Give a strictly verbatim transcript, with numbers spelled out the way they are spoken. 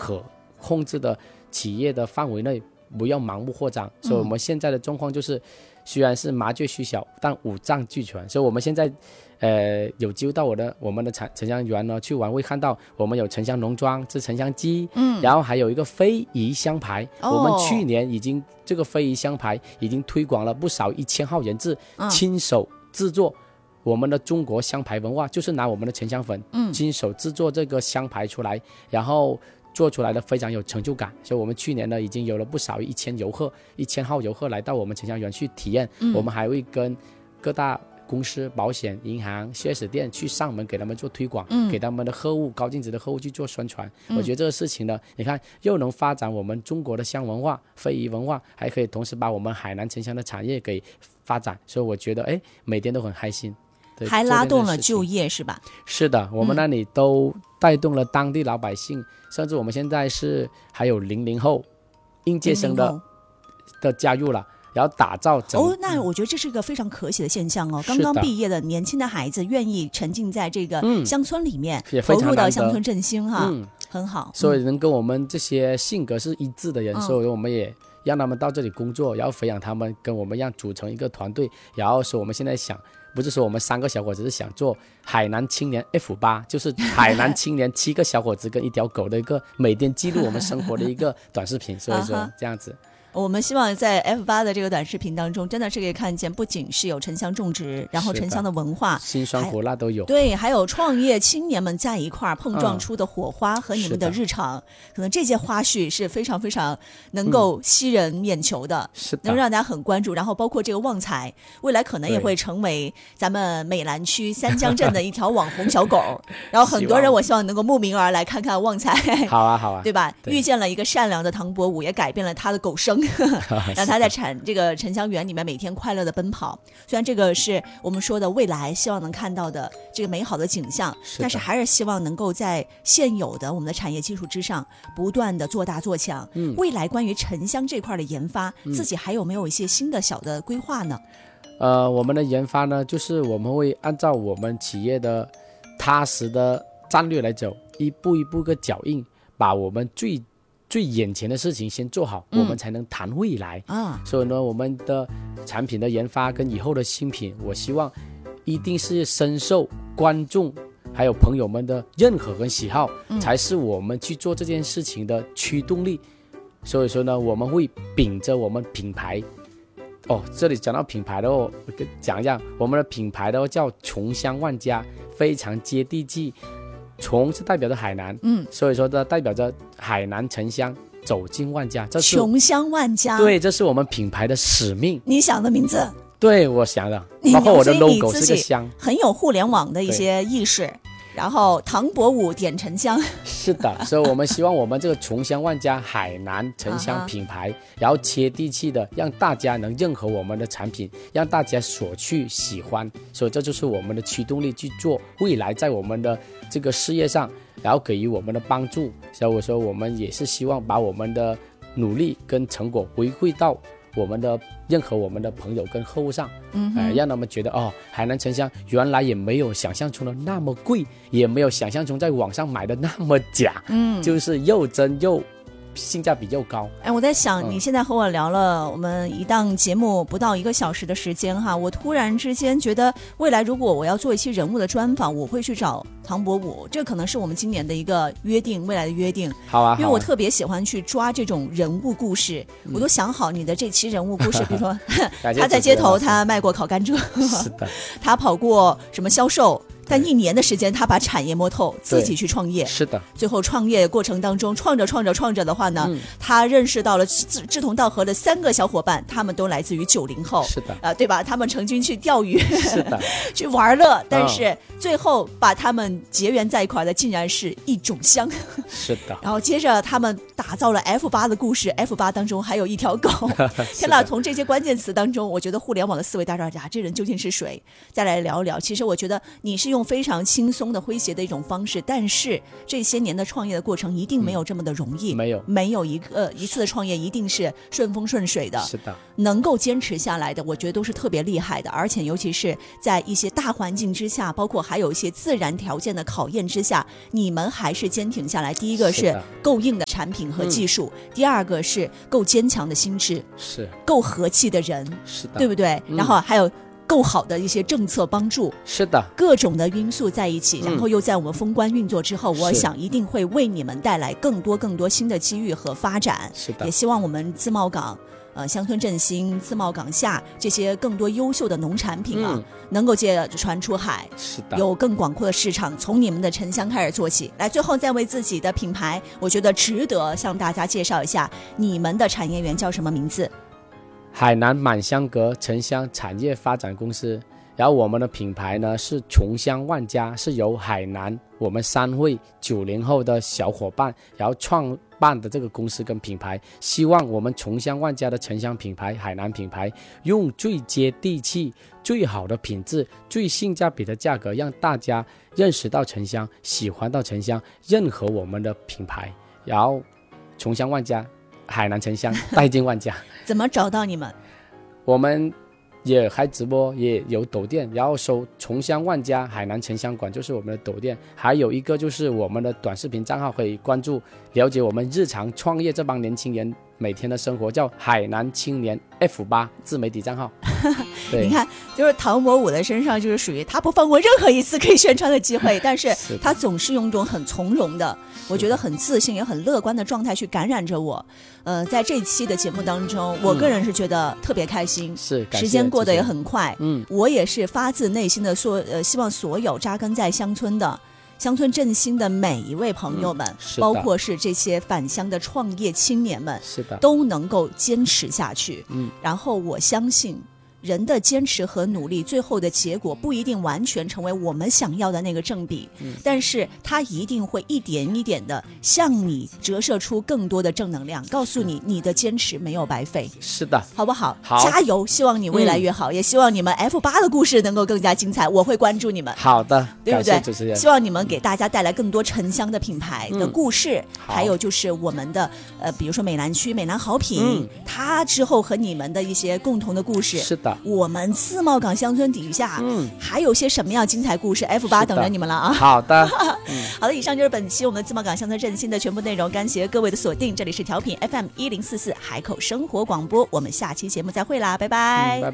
可控制的企业的范围内，不要盲目扩张。所以我们现在的状况就是，虽然是麻雀虽小，但五脏俱全。所以我们现在，呃，有机会到我的我们的城城乡园呢去玩，会看到我们有城乡农庄、制城乡鸡，嗯，然后还有一个非遗香牌。哦、我们去年已经这个非遗香牌已经推广了不少一千号人质，嗯、亲手制作。我们的中国香牌文化就是拿我们的沉香粉，嗯，亲手制作这个香牌出来，然后做出来的非常有成就感。所以我们去年呢已经有了不少一千游客，一千号游客来到我们城乡园去体验。嗯、我们还会跟各大公司、保险、银行、四 S 店去上门给他们做推广，嗯、给他们的客户高净值的客户去做宣传。嗯、我觉得这个事情呢，你看又能发展我们中国的香文化、非遗文化，还可以同时把我们海南城乡的产业给发展。所以我觉得，哎，每天都很开心。 还拉动了就业是吧？ 是的，我们那里都带动了当地老百姓，嗯、甚至我们现在是还有零零后应届生的的加入了，然后打造整哦，那我觉得这是一个非常可喜的现象哦。刚刚毕业的年轻的孩子愿意沉浸在这个乡村里面，嗯、投入到乡村振兴哈，嗯、很好。 所以能跟我们这些性格是一致的人，嗯、所以我们也让他们到这里工作，然后培养他们跟我们一样组成一个团队。然后说我们现在想。不是说我们三个小伙子是想做海南青年 F 八， 就是海南青年七个小伙子跟一条狗的一个每天记录我们生活的一个短视频，所以说这样子。 我们希望在 F 八 的这个短视频当中，真的是可以看见，不仅是有城乡种植，然后城乡的文化， 辛酸苦辣都有。 对，还有创业青年们在一块儿碰撞出的火花和你们的日常，嗯、可能这些花絮是非常非常能够吸人眼球的， 是、嗯、 能让大家很关注。然后包括这个旺财，未来可能也会成为咱们美兰区三江镇的一条网红小狗。然后很多人，我希望能够慕名而来看看旺财。 好啊，好啊， 对吧？对，遇见了一个善良的唐伯虎，也改变了他的狗生。让他在产这个城乡园里面每天快乐的奔跑。虽然这个是我们说的未来希望能看到的这个美好的景象，是但是还是希望能够在现有的我们的产业基础之上不断的做大做强。嗯，未来关于城乡这块的研发，嗯、自己还有没有一些新的小的规划呢？ 呃，我们的研发呢，就是我们会按照我们企业的踏实的战略来走，一步一步个脚印，把我们最最眼前的事情先做好，嗯、我们才能谈未来啊。所以呢，我们的产品的研发跟以后的新品，我希望一定是深受观众还有朋友们的认可跟喜好，嗯、才是我们去做这件事情的驱动力。所以说呢，我们会秉着我们品牌。哦，这里讲到品牌的哦，我跟讲一下，我们的品牌的叫穷乡万家，非常接地气。穷是代表着海南，嗯，所以说呢，代表着海南城乡走进万家，这是穷乡万家， 对，这是我们品牌的使命。 你想的名字？ 对，我想的，包括我的 logo 是个乡， 很有互联网的一些意识。然后唐伯虎点沉香， 是的，所以我们希望我们这个穷乡万家海南城乡品牌，然后接地气的，让大家能认可我们的产品，让大家所去喜欢，所以这就是我们的驱动力，去做未来在我们的这个事业上，然后给予我们的帮助。所以我说我们也是希望把我们的努力跟成果回馈到我们的任何我们的朋友跟客户上，嗯、呃，让他们觉得哦，海南城乡原来也没有想象中的那么贵，也没有想象中在网上买的那么假，嗯，就是又真又性价比又高。 哎，我在想、嗯、你现在和我聊了我们一档节目不到一个小时的时间哈，我突然之间觉得未来如果我要做一期人物的专访，我会去找唐伯虎，这可能是我们今年的一个约定，未来的约定。 好啊， 因为我特别喜欢去抓这种人物故事，嗯、我都想好你的这期人物故事，比如说他在街头他卖过烤甘蔗，是的，他跑过什么销售。但一年的时间他把产业摸透，自己去创业， 是的， 最后创业过程当中创着创着创着的话呢、嗯、他认识到了志志同道合的三个小伙伴，他们都来自于九零后， 是的、 呃、对吧，他们成军去钓鱼， 是的去玩乐，但是最后把他们结缘在一块的竟然是一种香， 是的， 然后接着他们打造了 F 八 的故事， F 八 当中还有一条狗天哪，从这些关键词当中我觉得互联网的思维大家呀，这人究竟是谁？再来聊一聊，其实我觉得你是用非常轻松的诙谐的一种方式，但是这些年的创业的过程一定没有这么的容易， 嗯、没有没有一个、呃、一次的创业一定是顺风顺水的， 是的， 能够坚持下来的我觉得都是特别厉害的，而且尤其是在一些大环境之下，包括还有一些自然条件的考验之下，你们还是坚挺下来。第一个是够硬的产品和技术、嗯、第二个是够坚强的心智， 是够和气的人， 是的， 对不对、嗯、然后还有够好的一些政策帮助， 是的， 各种的因素在一起、嗯、然后又在我们封关运作之后，我想一定会为你们带来更多更多新的机遇和发展。 是的， 也希望我们自贸港呃，乡村振兴、自贸港下这些更多优秀的农产品啊、嗯，能够借船出海， 是的， 有更广阔的市场。从你们的沉香开始做起，来，最后再为自己的品牌，我觉得值得向大家介绍一下，你们的产业园叫什么名字？ 海南满香阁沉香产业发展公司。然后我们的品牌呢是重香万家，是由海南我们三位九零后的小伙伴然后创办的这个公司跟品牌，希望我们重香万家的沉香品牌、海南品牌用最接地气、最好的品质、最性价比的价格，让大家认识到沉香，喜欢到沉香，认可我们的品牌。然后重香万家，海南沉香，带进万家。 怎么找到你们？ 我们也开直播，也有抖店，然后搜重香万家海南沉香馆就是我们的抖店，还有一个就是我们的短视频账号，可以关注了解我们日常创业这帮年轻人每天的生活，叫海南青年 F 八 自媒体账号。 你看，就是唐伯虎的身上就是属于他不放过任何一次可以宣传的机会，但是他总是用一种很从容的，我觉得很自信也很乐观的状态去感染着我。呃，在这期的节目当中，我个人是觉得特别开心， 是、嗯、 时间过得也很快。 嗯， 我也是发自内心的说，呃，希望所有扎根在乡村的。乡村振兴的每一位朋友们、嗯、包括是这些返乡的创业青年们， 是的， 都能够坚持下去。 嗯， 然后我相信人的坚持和努力最后的结果不一定完全成为我们想要的那个正比、嗯、但是它一定会一点一点的向你折射出更多的正能量，告诉你你的坚持没有白费。 是的， 好不好？ 好， 加油，希望你未来越好、嗯、也希望你们 F 八 的故事能够更加精彩，我会关注你们。 好的， 对不对？ 感谢主持人， 希望你们给大家带来更多沉香的品牌的故事、嗯、还有就是我们的呃，比如说美南区美南好品、嗯、它之后和你们的一些共同的故事。 是的， 我们自贸港乡村底下，嗯，还有些什么样精彩故事 F 八 等着你们了啊！ 好的、 嗯、好的，以上就是本期我们自贸港乡村振兴的全部内容，感谢各位的锁定，这里是调频 F M 一零四四海口生活广播，我们下期节目再会啦，拜拜。 嗯，拜拜。